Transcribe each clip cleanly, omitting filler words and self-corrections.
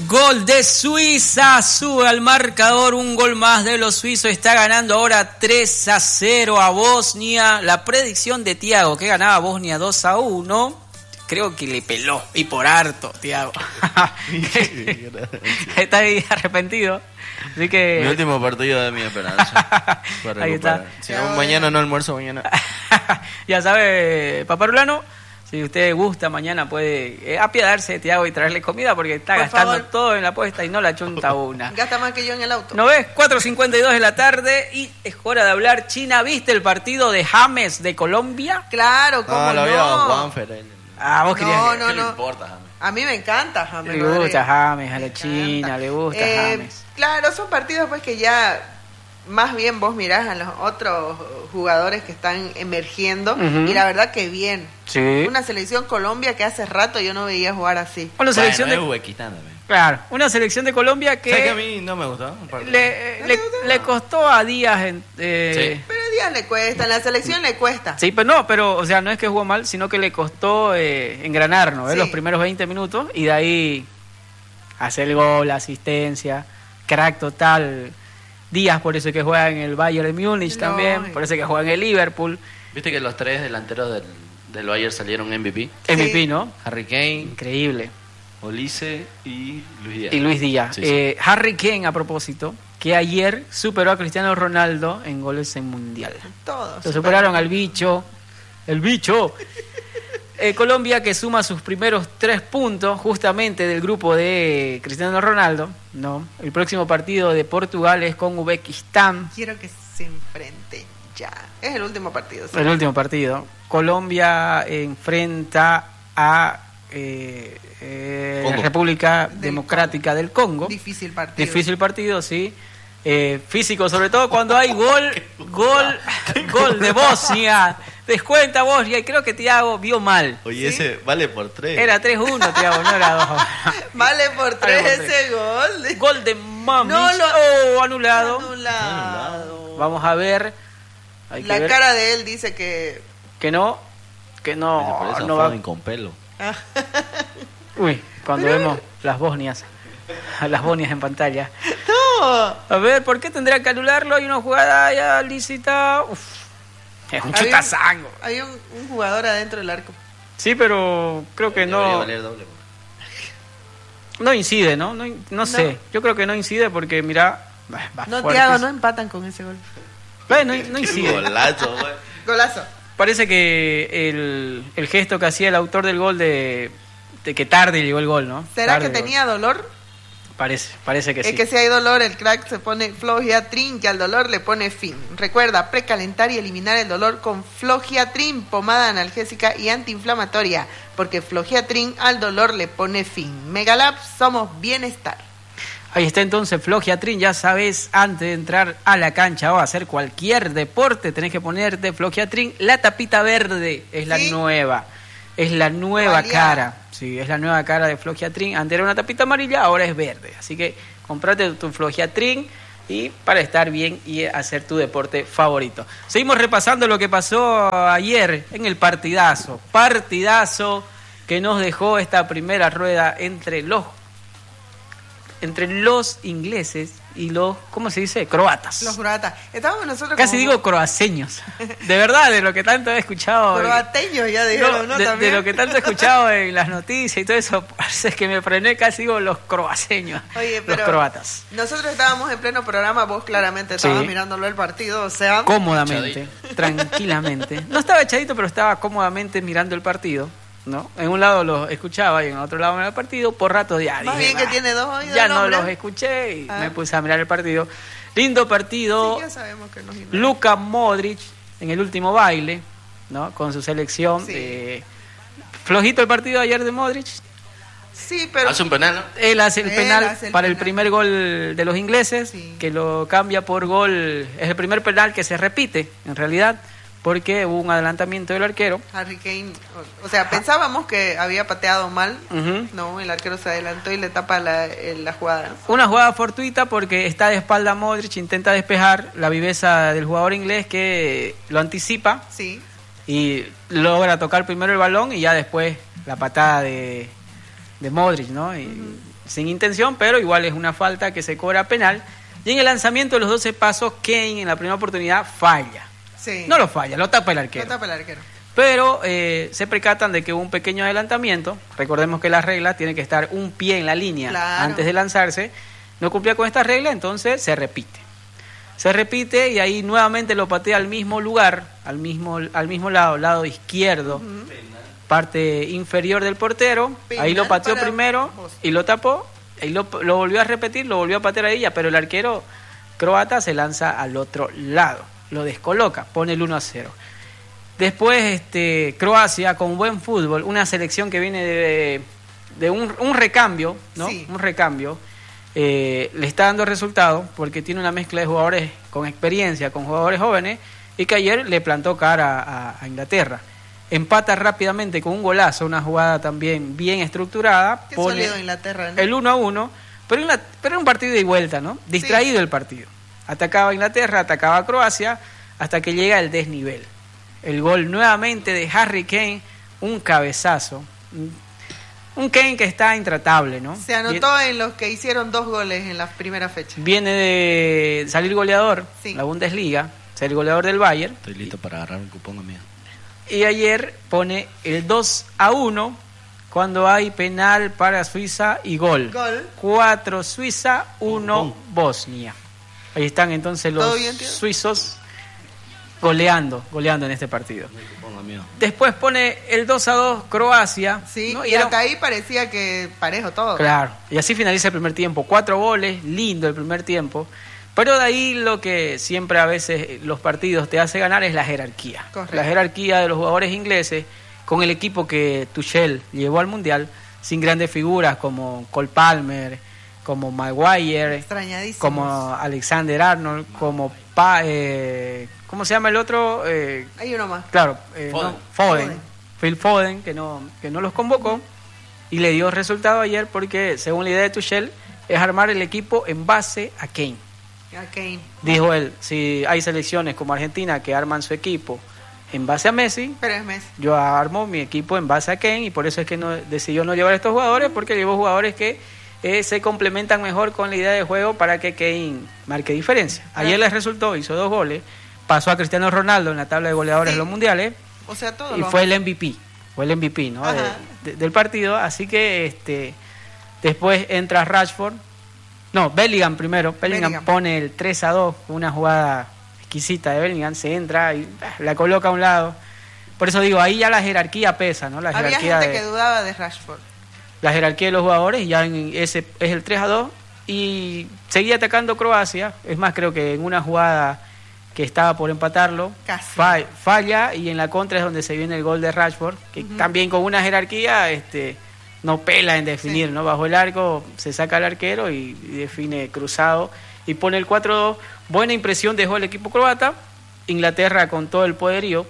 Gol de Suiza, sube al marcador, un gol más de los suizos, está ganando ahora 3-0 a Bosnia. La predicción de Thiago, que ganaba Bosnia 2-1, creo que le peló, y por harto, Thiago. Está ahí arrepentido. Así que... Mi último partido de mi esperanza. Ahí está. Si no, mañana no almuerzo, mañana. Ya sabe, Paparulano, si usted gusta, mañana puede apiadarse de Thiago y traerle comida porque está gastando todo en la apuesta y no la chunta una. Gasta más que yo en el auto. ¿No ves? 4:52 de la tarde y es hora de hablar. China, ¿viste el partido de James de Colombia? Claro, ¿cómo lo vio Juanfer. Vos querías... No. ¿Qué le importa, James? A mí me encanta James. Le gusta James, a la China, le gusta James. Claro, son partidos pues que ya más bien vos mirás a los otros jugadores que están emergiendo y la verdad que bien. Sí. Una selección Colombia que hace rato yo no veía jugar así. Una selección de... Claro, una selección de Colombia que... ¿Sabes que a mí no me gustó? Le costó a Díaz... Sí. Pero a Díaz le cuesta, en la selección le cuesta. Sí, pero o sea, no es que jugó mal, sino que le costó engranar, ¿no? Sí. Los primeros 20 minutos y de ahí hacer el gol, la asistencia, crack total. Díaz, por eso es que juega en el Bayern de Múnich también, por eso es que juega en el Liverpool. ¿Viste que los tres delanteros del Bayern salieron MVP? MVP, ¿no? Harry Kane. Increíble. Olise y Luis Díaz. Sí. Harry Kane, a propósito, que ayer superó a Cristiano Ronaldo en goles en Mundial. Todos. Lo superaron al bicho. ¡El bicho! Colombia, que suma sus primeros 3 puntos justamente del grupo de Cristiano Ronaldo, ¿no? El próximo partido de Portugal es con Uzbekistán. Quiero que se enfrenten ya. Es el último partido. ¿Sí? El último partido. Colombia enfrenta a República Democrática del Congo. Difícil partido. Difícil partido, sí. Físico, sobre todo cuando hay gol de Bosnia. Descuenta Bosnia y creo que Thiago vio mal. Oye, ¿sí? Ese vale por 3. Era 3-1, Thiago, no era 2. Vale por 3 ese gol. Gol de Mami. Anulado. Vamos a ver. La cara de él dice que no va con pelo. Uy, cuando vemos las Bosnias en pantalla. No. A ver, ¿por qué tendría que anularlo? Hay una jugada ya lícita. Es un chutazango. Hay un jugador adentro del arco. Sí, pero creo que no. Valer doble. No incide, ¿no? No sé. Yo creo que no incide porque, mira. Thiago, no empatan con ese gol. No incide. Golazo, güey. Golazo. Parece que el gesto que hacía el autor del gol de que tarde llegó el gol, ¿no? ¿Será que tenía dolor? Parece que sí. Es que si hay dolor, el crack se pone Flogiatrin y al dolor le pone fin. Recuerda, precalentar y eliminar el dolor con Flogiatrin, pomada analgésica y antiinflamatoria, porque Flogiatrin al dolor le pone fin. Megalab, somos bienestar. Ahí está entonces Flogiatrin, ya sabes, antes de entrar a la cancha o hacer cualquier deporte, tenés que ponerte Flogiatrin. La tapita verde es la nueva. Es la nueva cara. Sí, es la nueva cara de Flogiatrin. Antes era una tapita amarilla, ahora es verde. Así que comprate tu Flogiatrin y para estar bien y hacer tu deporte favorito. Seguimos repasando lo que pasó ayer en el partidazo. Partidazo que nos dejó esta primera rueda entre los ingleses y los, ¿cómo se dice? Croatas. Los croatas. Estábamos nosotros casi digo croaseños. De verdad, de lo que tanto he escuchado. Croateños ya dijeron, ¿no? De lo que tanto he escuchado en las noticias y todo eso, parece que me frené, casi digo los croaseños. Oye, pero los croatas. Nosotros estábamos en pleno programa, vos claramente estabas mirándolo el partido, o sea... Cómodamente, tranquilamente. No estaba echadito, pero estaba cómodamente mirando el partido, ¿no? En un lado los escuchaba y en otro lado miraba el partido, por rato ya más dije, bien que tiene 2 oídos. Ya no los escuché y me puse a mirar el partido. Lindo partido. Sí, ya sabemos que nos Luka Modric en el último baile, ¿no? Con su selección. Sí. Flojito el partido ayer de Modric. Sí, pero... Hace un penal, ¿no? Él hace el penal para el primer gol de los ingleses, que lo cambia por gol. Es el primer penal que se repite, en realidad, porque hubo un adelantamiento del arquero. Harry Kane, o sea, pensábamos que había pateado mal, no, el arquero se adelantó y le tapa la jugada. Una jugada fortuita porque está de espalda Modric, intenta despejar, la viveza del jugador inglés que lo anticipa y logra tocar primero el balón y ya después la patada de Modric, ¿no? Y sin intención, pero igual es una falta que se cobra penal. Y en el lanzamiento de los 12 pasos, Kane en la primera oportunidad falla. Sí. No lo falla, lo tapa el arquero. Lo tapa el arquero. Pero se percatan de que hubo un pequeño adelantamiento. Recordemos que la regla tiene que estar un pie en la línea antes de lanzarse. No cumplía con esta regla, entonces se repite. Se repite y ahí nuevamente lo patea al mismo lugar, al mismo lado izquierdo, parte inferior del portero. Ahí lo pateó primero y lo tapó. Ahí lo volvió a repetir, lo volvió a patear a ella, pero el arquero croata se lanza al otro lado. Lo descoloca, pone el 1-0. Después Croacia, con buen fútbol, una selección que viene de un recambio, ¿no? Sí. Un recambio. Le está dando resultado porque tiene una mezcla de jugadores con experiencia, con jugadores jóvenes, y que ayer le plantó cara a Inglaterra. Empata rápidamente con un golazo, una jugada también bien estructurada. Qué sólido Inglaterra, ¿no? El 1-1, pero era un partido de vuelta, ¿no? Distraído el partido. Atacaba Inglaterra, atacaba Croacia, hasta que llega el desnivel. El gol nuevamente de Harry Kane, un cabezazo. Un Kane que está intratable, ¿no? Se anotó en los que hicieron 2 goles en la primera fecha. Viene de salir goleador, la Bundesliga, ser goleador del Bayern. Estoy listo para agarrar un cupón, amigo. Y ayer pone el 2-1 cuando hay penal para Suiza y gol. 4 Suiza, 1 Bosnia. Ahí están entonces los suizos goleando en este partido. Después pone el 2-2 Croacia. Sí, ¿no? Y hasta ahí parecía que parejo todo. Claro, y así finaliza el primer tiempo. 4 goles, lindo el primer tiempo. Pero de ahí lo que siempre a veces los partidos te hace ganar es la jerarquía. Correcto. La jerarquía de los jugadores ingleses con el equipo que Tuchel llevó al Mundial, sin grandes figuras como Cole Palmer, como Maguire, como Alexander Arnold, como ¿cómo se llama el otro? Hay uno más. Claro, Foden. Phil Foden, que no los convocó y le dio resultado ayer porque, según la idea de Tuchel, es armar el equipo en base a Kane. Dijo él, si hay selecciones como Argentina que arman su equipo en base a Messi, pero es Messi, yo armo mi equipo en base a Kane, y por eso es que decidió no llevar a estos jugadores, porque llevó jugadores que se complementan mejor con la idea de juego para que Kane marque diferencia. Ayer les resultó, hizo 2 goles, pasó a Cristiano Ronaldo en la tabla de goleadores de los mundiales, o sea, todo y fue el MVP, ¿no? del partido. Así que después entra Rashford, no, Bellingham primero. Bellingham pone el 3-2, una jugada exquisita de Bellingham, se entra y la coloca a un lado. Por eso digo, ahí ya la jerarquía pesa, ¿no? Había gente que dudaba de Rashford. La jerarquía de los jugadores, ya ese es el 3-2, y seguía atacando Croacia. Es más, creo que en una jugada que estaba por empatarlo, falla, y en la contra es donde se viene el gol de Rashford, que también con una jerarquía no pela en definir, ¿no? Bajo el arco se saca el arquero y define cruzado y pone el 4-2. Buena impresión dejó el equipo croata. Inglaterra, con todo el poderío,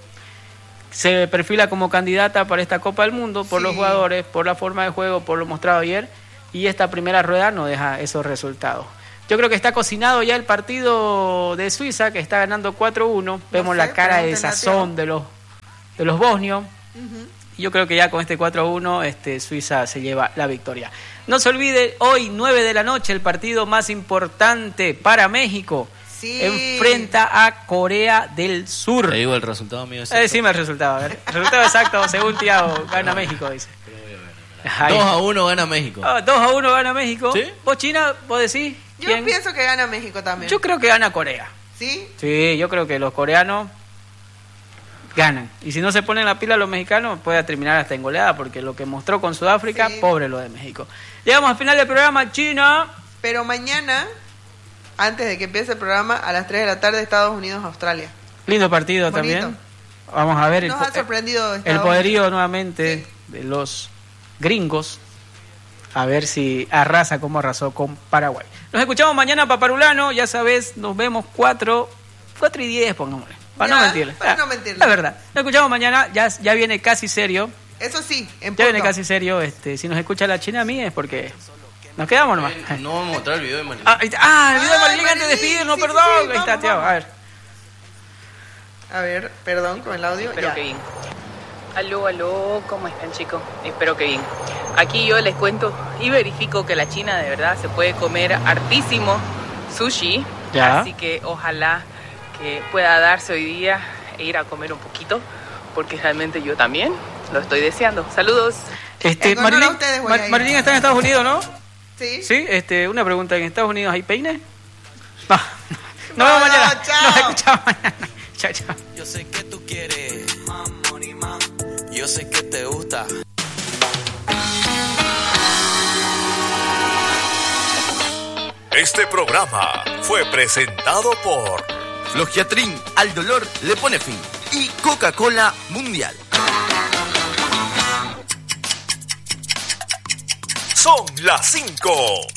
se perfila como candidata para esta Copa del Mundo por los jugadores, por la forma de juego, por lo mostrado ayer, y esta primera rueda no deja esos resultados. Yo creo que está cocinado ya el partido de Suiza, que está ganando 4-1. Vemos la cara de sazón de los bosnios. Yo creo que ya con este 4-1 Suiza se lleva la victoria. No se olvide, hoy 9 de la noche, el partido más importante para México. Sí. Enfrenta a Corea del Sur. ¿Te digo el resultado mío? Decime el resultado. A ver. El resultado exacto, según Thiago, gana México, dice. 2-1 gana México. 2-1 gana México. ¿Sí? ¿Vos, China, vos decís? Yo pienso que gana México también. Yo creo que gana Corea. ¿Sí? Sí, yo creo que los coreanos ganan. Y si no se ponen la pila los mexicanos, puede terminar hasta en goleada, porque lo que mostró con Sudáfrica, pobre lo de México. Llegamos al final del programa, China. Pero mañana, antes de que empiece el programa, a las 3 de la tarde, Estados Unidos-Australia. Lindo partido. Bonito. También. Vamos a ver. Nos ha sorprendido el poderío nuevamente de los gringos. A ver si arrasa como arrasó con Paraguay. Nos escuchamos mañana, Paparulano. Ya sabes, nos vemos 4:10, pongámosle. Para no mentirle. La verdad. Nos escuchamos mañana. Ya viene casi serio. Eso sí, ya viene casi serio. Si nos escucha la China a mí es porque nos quedamos nomás. No vamos a mostrar el video de Marilyn. El video de Marilyn antes de despedirnos, perdón. Sí, ahí está, Tiago. A ver, perdón con el audio. Espero que bien. Aló, ¿cómo están, chicos? Espero que bien. aquí yo les cuento y verifico que la China de verdad se puede comer hartísimo sushi. Ya. Así que ojalá que pueda darse hoy día e ir a comer un poquito, porque realmente yo también lo estoy deseando. Saludos. Marilyn está en Estados Unidos, ¿no? Sí. Sí, una pregunta, ¿en Estados Unidos hay peines? No. Nos vemos mañana. Chao. Nos escuchamos mañana. Chao, chao. Yo sé que tú quieres, yo sé que te gusta. Este programa fue presentado por Flogiatrin, al dolor le pone fin. Y Coca-Cola Mundial. Son las 5.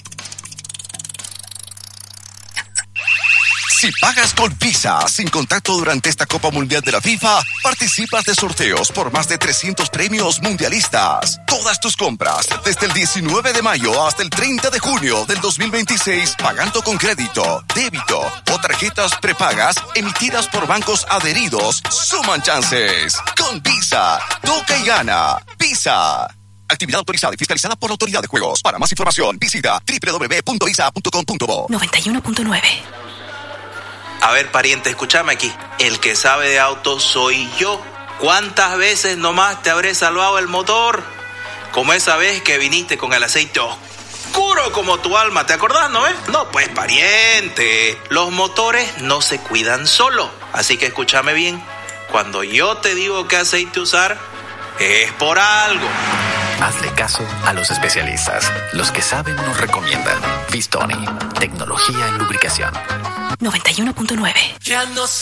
Si pagas con Visa sin contacto durante esta Copa Mundial de la FIFA, participas de sorteos por más de 300 premios mundialistas. Todas tus compras desde el 19 de mayo hasta el 30 de junio del 2026, pagando con crédito, débito o tarjetas prepagas emitidas por bancos adheridos, suman chances. Con Visa, toca y gana. Visa. Actividad autorizada y fiscalizada por la Autoridad de Juegos. Para más información, visita www.visa.com.bo. 91.9. A ver, pariente, escúchame aquí. El que sabe de autos soy yo. ¿Cuántas veces nomás te habré salvado el motor? Como esa vez que viniste con el aceite oscuro como tu alma, ¿te acordás, no? No, pues, pariente, los motores no se cuidan solo. Así que escúchame bien. Cuando yo te digo qué aceite usar, es por algo. Hazle caso a los especialistas. Los que saben nos recomiendan. Vistoni, tecnología en lubricación. 91.9. Ya no sé.